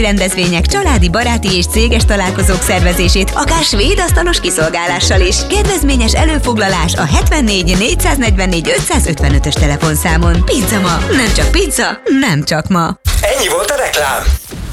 rendezvények, családi, baráti és céges találkozók szervezését, akár svéd asztalos kiszolgálással is. Kedvezményes előfoglalás a 74 444 555-ös telefonszámon. Pizza ma. Nem csak pizza, nem csak ma. Ennyi volt a reklám.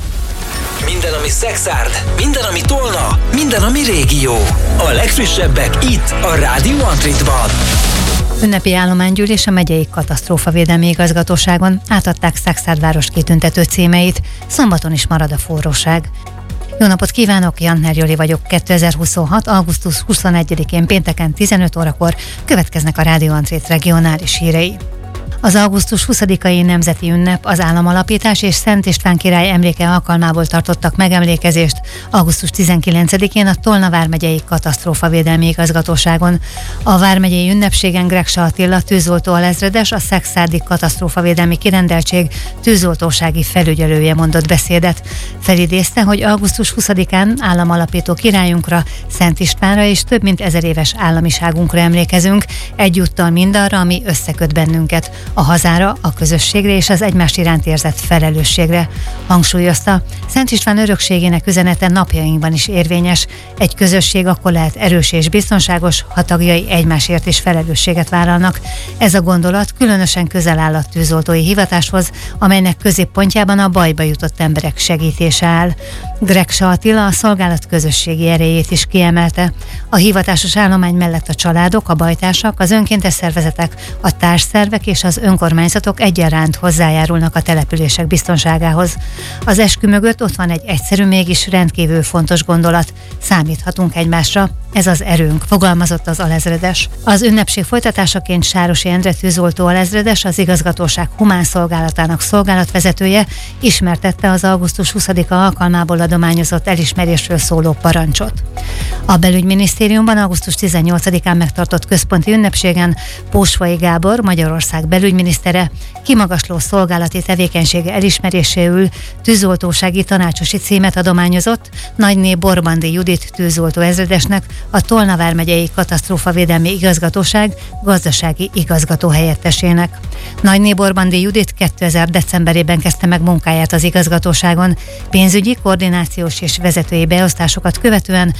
Minden, ami Szexárd, minden, ami Tolna, minden, ami régió. A legfrissebbek itt, a Rádió Antritban. Ünnepi állománygyűlés a megyei katasztrófavédelmi igazgatóságon átadták Szexárd város kitüntető címeit, szombaton is marad a forróság. Jó napot kívánok, Jantner Joli vagyok. 2026. augusztus 21-én pénteken 15 órakor következnek a Rádió Antrit regionális hírei. Az augusztus 20-ai nemzeti ünnep, az államalapítás és Szent István király emléke alkalmából tartottak megemlékezést augusztus 19-én a Tolna vármegyei katasztrófavédelmi igazgatóságon. A vármegyei ünnepségen Greksa Attila tűzoltó alezredes, a Szexárdi katasztrófavédelmi kirendeltség tűzoltósági felügyelője mondott beszédet. Felidézte, hogy augusztus 20-án államalapító királyunkra, Szent Istvánra és több mint 1000 éves államiságunkra emlékezünk, egyúttal mindarra, ami összeköt bennünket, a hazára, a közösségre és az egymás iránt érzett felelősségre. Hangsúlyozta, Szent István örökségének üzenete napjainkban is érvényes. Egy közösség akkor lehet erős és biztonságos, ha tagjai egymásért is felelősséget vállalnak. Ez a gondolat különösen közel áll a tűzoltói hivatáshoz, amelynek középpontjában a bajba jutott emberek segítése áll. Greksa Attila a szolgálat közösségi erejét is kiemelte. A hivatásos állomány mellett a családok, a bajtársak, az önkéntes szervezetek, a társszervek és az önkormányzatok egyaránt hozzájárulnak a települések biztonságához. Az eskü mögött ott van egy egyszerű, mégis rendkívül fontos gondolat. Számíthatunk egymásra, ez az erőnk, fogalmazott az alezredes. Az ünnepség folytatásaként Sárosi Endre tűzoltó alezredes, az igazgatóság humán szolgálatának szolgálatvezetője ismertette az augusztus 20-a alkalmából adományozott elismerésről szóló parancsot. A belügyminisztériumban augusztus 18-án megtartott központi ünnepségen Pósvai Gábor, Magyarország belügyminisztere kimagasló szolgálati tevékenysége elismeréséül tűzoltósági tanácsosi címet adományozott Nagyné Borbandi Judit tűzoltó ezredesnek, a Tolna vármegyei katasztrófavédelmi igazgatóság gazdasági igazgató helyettesének. Nagyné Borbandi Judit 2000. decemberében kezdte meg munkáját az igazgatóságon. Pénzügyi, koordinációs és vezetői beosztásokat követően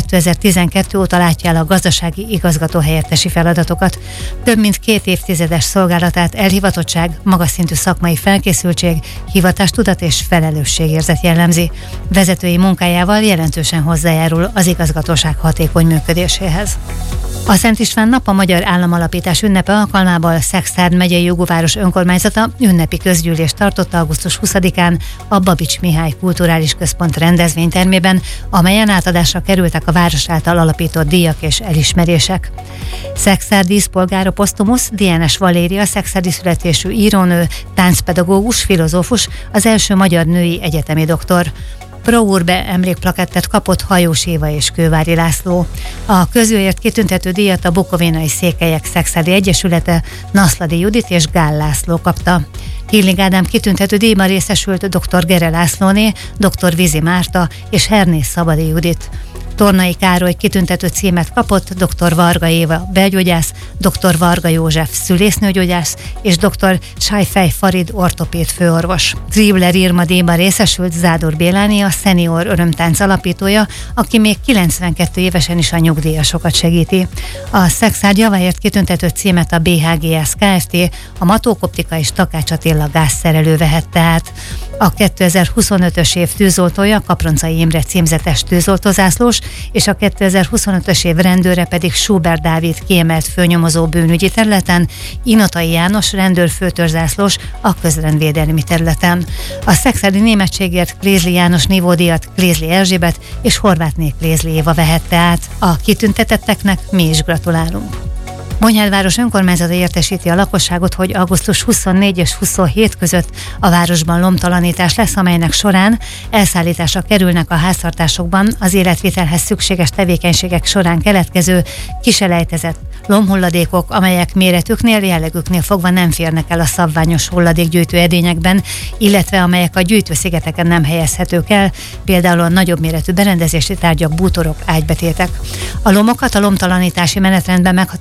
2012 óta látja el a gazdasági igazgató helyettesi feladatokat. Több mint 2 évtizedes szolgálatát elhivatottság, magas szintű szakmai felkészültség, hivatástudat és felelősségérzet jellemzi. Vezetői munkájával jelentősen hozzájárul az igazgatóság hatékony működéséhez. A Szent István nap, a Magyar Államalapítás ünnepe alkalmából Szexárd megyei jogúváros önkormányzata ünnepi közgyűlést tartott augusztus 20-án a Babics Mihály Kulturális Központ rendezvénytermében, amelyen átadásra kerültek a város által alapított díjak és elismerések. Szexárd díszpolgára posztumusz DNS Valéria szexárdi születésű írónő, táncpedagógus, filozófus, az első magyar női egyetemi doktor. Pro Urbe emlékplakettet kapott Hajós Éva és Kővári László. A közjóért kitüntető díjat a Bukovinai Székelyek Szexárdi Egyesülete, Naszladi Judit és Gál László kapta. Hilling Ádám kitüntető díjban részesült dr. Gere Lászlóné, dr. Vizi Márta és Hernész Szabadi Judit. Tornai Károly kitüntető címet kapott dr. Varga Éva belgyógyász, dr. Varga József szülésznőgyógyász és dr. Sajfej Farid ortopéd főorvos. Tribler Irma díjban részesült Zádor Béláné, a Szenior Örömtánc alapítója, aki még 92 évesen is a nyugdíjasokat segíti. A Szexárd javáért kitüntető címet a BHGS Kft., a Matók Optika és Takács Attila gázszerelő vehette át. A 2025-ös év tűzoltója Kaproncai Imre címzetes tűzoltózászlós, és a 2025-ös év rendőre pedig Schubert Dávid kiemelt főnyomozó bűnügyi területen, Inotai János rendőrfőtörzsászlós a közrendvédelmi területen. A szexárdi németségért Klézli János nívódíjat Klézli Erzsébet és Horvátné Klézli Éva vehette át. A kitüntetetteknek mi is gratulálunk. Bonyhádváros önkormányzata értesíti a lakosságot, hogy augusztus 24 és 27 között a városban lomtalanítás lesz, amelynek során elszállításra kerülnek a háztartásokban az életvitelhez szükséges tevékenységek során keletkező kiselejtezett lomhulladékok, amelyek méretüknél, jellegüknél fogva nem férnek el a szabványos hulladékgyűjtő edényekben, illetve amelyek a gyűjtőszigeteken nem helyezhetők el, például a nagyobb méretű berendezési tárgyak, bútorok, ágybetétek. A lomokat a lomtalanítási menetrendben meghatározott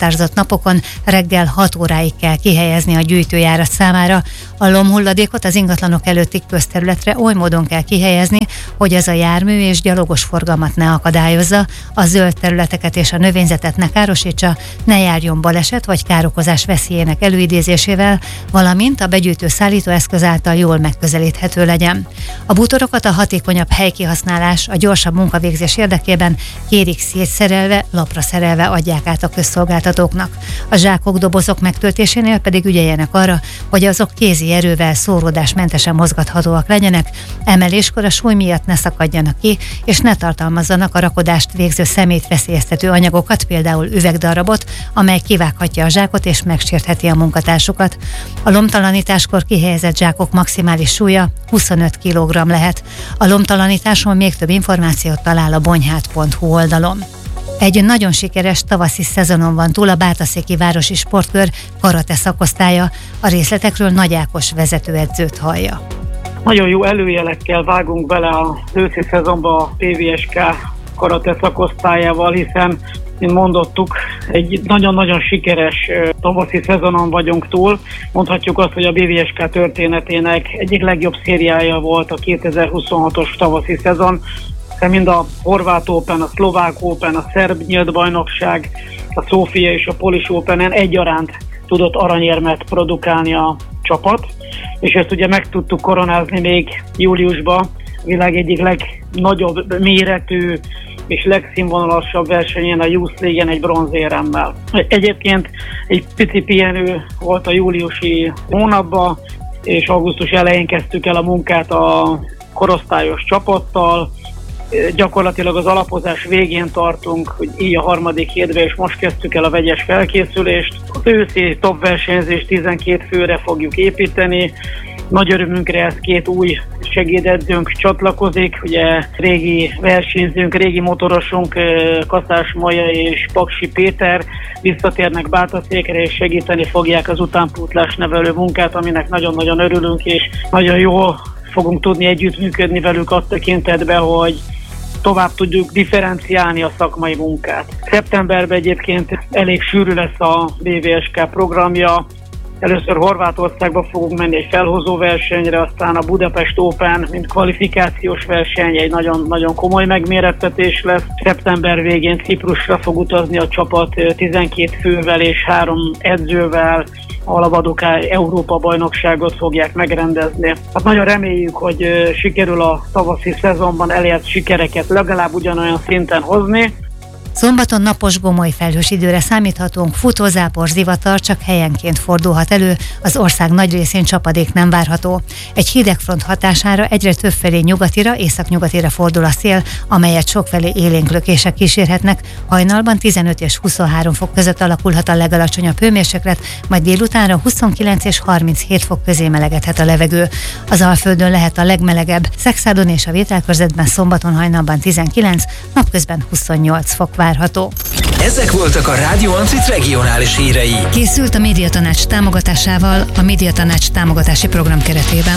napokon reggel 6 óráig kell kihelyezni a gyűjtőjárat számára. A lomhulladékot az ingatlanok előtti közterületre oly módon kell kihelyezni, hogy ez a jármű és gyalogos forgalmat ne akadályozza, a zöld területeket és a növényzetet ne károsítsa, ne járjon baleset vagy károkozás veszélyének előidézésével, valamint a begyűjtő szállítóeszköz által jól megközelíthető legyen. A bútorokat a hatékonyabb helykihasználás, a gyorsabb munkavégzés érdekében kérik szétszerelve, lapra szerelve adják át a közszolgáltatóknak. A zsákok, dobozok megtöltésénél pedig ügyeljenek arra, hogy azok kézi erővel szóródásmentesen mozgathatóak legyenek, emeléskor a súly miatt ne szakadjanak ki, és ne tartalmazzanak a rakodást végző szemét veszélyeztető anyagokat, például üvegdarabot, amely kivághatja a zsákot és megsértheti a munkatársukat. A lomtalanításkor kihelyezett zsákok maximális súlya 25 kg lehet. A lomtalanításon még több információt talál a bonyhát.hu oldalon. Egy nagyon sikeres tavaszi szezonon van túl a Bátaszéki Városi Sportkör karate szakosztálya. A részletekről Nagy Ákos vezetőedzőt hallja. Nagyon jó előjelekkel vágunk bele az őszi szezonba a PVSK karate szakosztályával, hiszen, mint mondottuk, egy nagyon-nagyon sikeres tavaszi szezonon vagyunk túl. Mondhatjuk azt, hogy a BVSK történetének egyik legjobb szériája volt a 2026-os tavaszi szezon, mind a Horvát Open, a Szlovák Open, a Szerb Nyílt Bajnokság, a Szófia és a Polish Openen egyaránt tudott aranyérmet produkálni a csapat, és ezt ugye meg tudtuk koronázni még júliusban, a világ egyik legnagyobb méretű és legszínvonalasabb versenyén, a Youth League-en egy bronzéremmel. Egyébként egy pici pihenő volt a júliusi hónapban, és augusztus elején kezdtük el a munkát a korosztályos csapattal. Gyakorlatilag az alapozás végén tartunk, hogy így a harmadik hétben, és most kezdtük el a vegyes felkészülést. Az őszi top versenyzést 12 főre fogjuk építeni. Nagy örömünkre ez 2 új segédedzőnk csatlakozik, ugye régi versenyzőnk, régi motorosunk, Kaszás Maja és Paksi Péter visszatérnek Bátaszékre, és segíteni fogják az utánpótlás nevelő munkát, aminek nagyon-nagyon örülünk, és nagyon jól fogunk tudni együttműködni velük a tekintetben, hogy tovább tudjuk differenciálni a szakmai munkát. Szeptemberben egyébként elég sűrű lesz a BVSK programja. Először Horvátországba fogunk menni egy felhozó versenyre, aztán a Budapest Open, mint kvalifikációs verseny, egy nagyon-nagyon komoly megmérettetés lesz. Szeptember végén Ciprusra fog utazni a csapat 12 fővel és 3 edzővel, a Labaduka Európa bajnokságot fogják megrendezni. Hát nagyon reméljük, hogy sikerül a tavaszi szezonban elért sikereket legalább ugyanolyan szinten hozni. Szombaton napos gomoly felhős időre számíthatunk, futózápor, zivatar csak helyenként fordulhat elő, az ország nagy részén csapadék nem várható. Egy hidegfront hatására egyre többfelé nyugatira, északnyugatira fordul a szél, amelyet sokfelé élénk lökések kísérhetnek. Hajnalban 15 és 23 fok között alakulhat a legalacsonyabb hőmérséklet, majd délutánra 29 és 37 fok közé melegedhet a levegő. Az Alföldön lehet a legmelegebb, Szekszádon és a Vételkörzetben szombaton hajnalban 19, napközben 28 fok várható. Ezek voltak a Rádió Antrit regionális hírei. Készült a Médiatanács támogatásával a Médiatanács támogatási program keretében.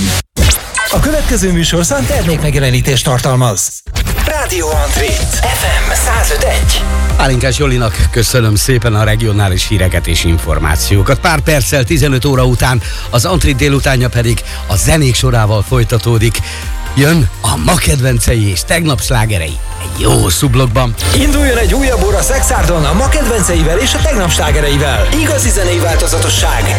A következő műsorszám termékmegjelenítést tartalmaz. Rádió Antrit FM 105.1. Pálinkás Jolinak köszönöm szépen a regionális híreket és információkat. Pár perccel 15 óra után az Antrit délutánja pedig a zenék sorával folytatódik. Jön a ma kedvencei és tegnap slágerei egy jó hosszú blokkban. Induljon egy újabb óra Szexárdon a ma kedvenceivel és a tegnap slágereivel. Igazi zenei változatosság,